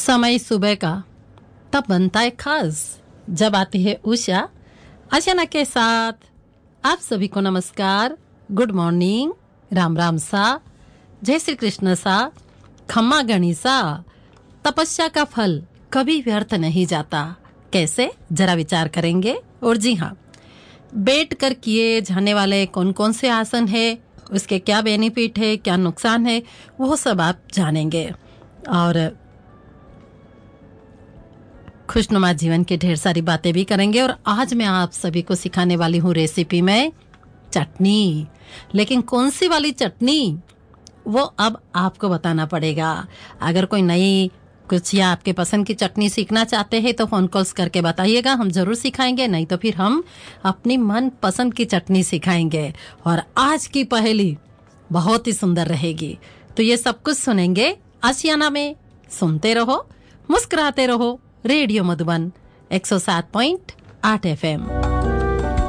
समय सुबह का तब बनता है खास जब आती है उषा। अचाना के साथ आप सभी को नमस्कार, गुड मॉर्निंग, राम राम सा, जय श्री कृष्ण सा, खम्मा गणिसा। तपस्या का फल कभी व्यर्थ नहीं जाता। कैसे, जरा विचार करेंगे। और जी हाँ, बैठ कर किए जाने वाले कौन कौन से आसन है, उसके क्या बेनिफिट है, क्या नुकसान है, वो सब आप जानेंगे। और खुशनुमा जीवन की ढेर सारी बातें भी करेंगे। और आज मैं आप सभी को सिखाने वाली हूँ रेसिपी में चटनी। लेकिन कौन सी वाली चटनी, वो अब आपको बताना पड़ेगा। अगर कोई नई कुछ या आपके पसंद की चटनी सीखना चाहते हैं तो फोन कॉल्स करके बताइएगा, हम जरूर सिखाएंगे। नहीं तो फिर हम अपनी मन पसंद की चटनी सिखाएंगे। और आज की पहेली बहुत ही सुंदर रहेगी। तो ये सब कुछ सुनेंगे आशियाना में। सुनते रहो, मुस्कुराते रहो। Radio Madhuban 107.8 FM।